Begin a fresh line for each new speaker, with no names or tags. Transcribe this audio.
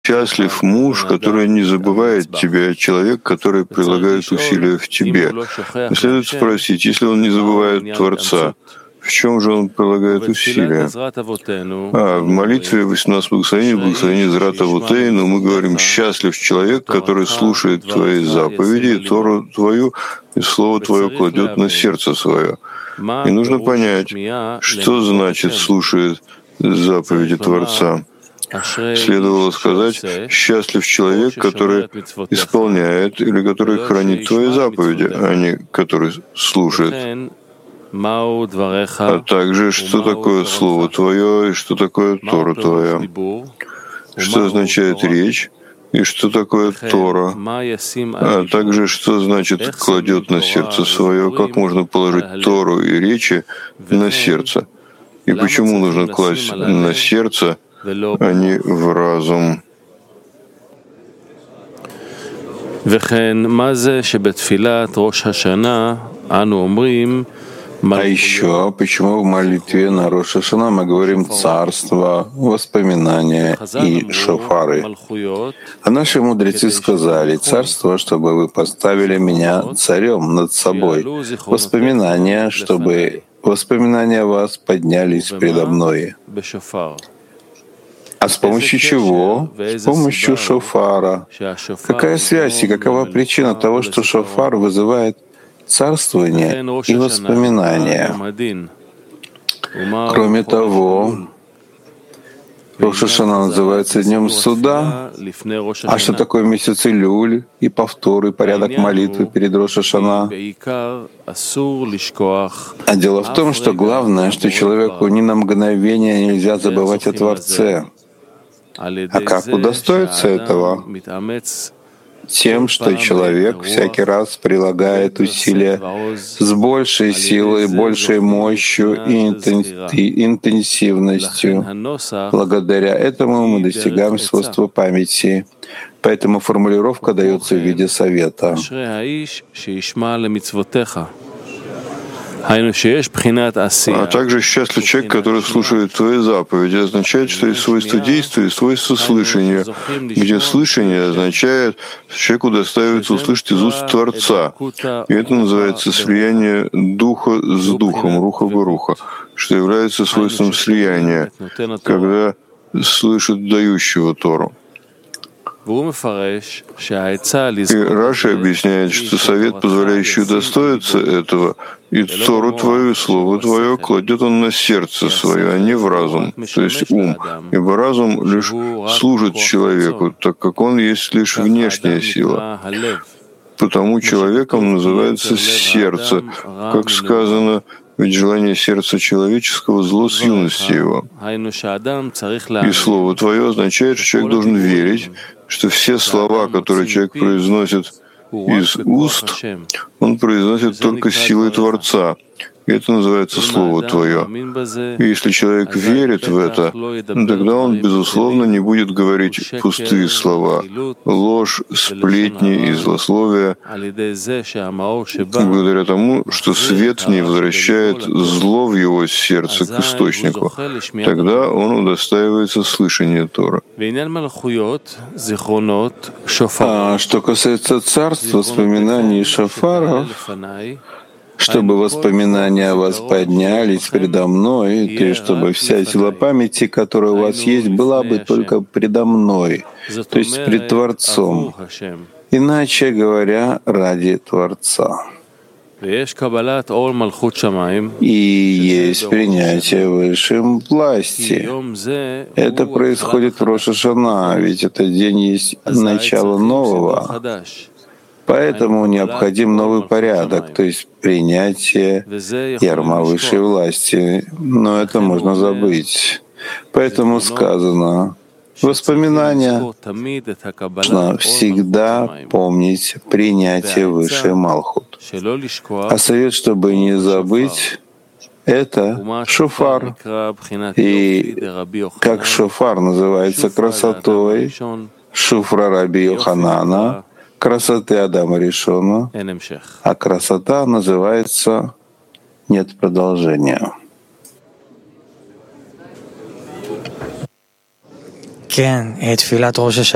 Счастлив муж, который не забывает тебя, человек, который прилагает усилия в тебе. Следует спросить, если он не забывает Творца, в чем же он прилагает усилия? В молитве 18 благословений Зрат Авотейну мы говорим: «Счастлив человек, который слушает Твои заповеди, и Тору Твою, и Слово Твое кладет на сердце свое». И нужно понять, что значит «слушает заповеди Творца». Следовало сказать: «Счастлив человек, который исполняет или который хранит Твои заповеди», а не который слушает. А также, что такое Слово Твое и что такое Тора Твоя, что означает речь и что такое Тора, а также, что значит «кладет на сердце свое», как можно положить Тору и речи на сердце, и почему нужно класть на сердце, а не в разум.
А еще, почему в молитве на Рош ха-Шана мы говорим «царство», «воспоминания» и «шофары»? А наши мудрецы сказали: «Царство, чтобы вы поставили меня царем над собой, воспоминания, чтобы воспоминания вас поднялись предо мной». А с помощью чего? С помощью шофара. Какая связь и какова причина того, что шофар вызывает царствование и воспоминания? Кроме того, Рош ха-Шана называется Днем Суда. А что такое месяц Илюль и повтор, и порядок молитвы перед Рош ха-Шана? А дело в том, что главное, что человеку ни на мгновение нельзя забывать о Творце. А как удостоиться этого? Тем, что человек всякий раз прилагает усилия с большей силой, большей мощью и интенсивностью. Благодаря этому мы достигаем свойства памяти. Поэтому формулировка дается в виде совета.
А также счастлив человек, который слушает Твои заповеди, означает, что есть свойство действия и свойство слышания, где слышание означает, что человеку доставится услышать из уст Творца. И это называется слияние духа с духом, руха баруха, что является свойством слияния, когда слышит дающего Тору. И Раши объясняет, что совет, позволяющий удостоиться этого, и Тору Твою, и Слово Твое кладет он на сердце свое, а не в разум, то есть ум. Ибо разум лишь служит человеку, так как он есть лишь внешняя сила. Потому человеком называется сердце, как сказано: «Ведь желание сердца человеческого зло с юности его». И Слово Твое означает, что человек должен верить, что все слова, которые человек произносит из уст, он произносит только силой Творца. И это называется Слово Твое. И если человек верит в это, тогда он, безусловно, не будет говорить пустые слова, ложь, сплетни и злословия, благодаря тому, что свет не возвращает зло в его сердце к источнику. Тогда он удостаивается слышания Торы.
А что касается царств, воспоминаний и шофаров, чтобы воспоминания о вас поднялись предо мной, и чтобы вся сила памяти, которая у вас есть, была бы только предо мной, то есть пред Творцом, иначе говоря, ради Творца. И есть принятие высшей власти. Это происходит в Рош ха-Шана, ведь этот день есть начало нового. Поэтому необходим новый порядок, то есть принятие ярма высшей власти. Но это можно забыть. Поэтому сказано: воспоминания нужно всегда помнить принятие высшей Малхут. А совет, чтобы не забыть, это шофар. И как шофар называется красотой шуфра Раби Йоханана, красоты Адама Ришона, а красота называется «нет продолжения».
כן, תפילת ראש השנה.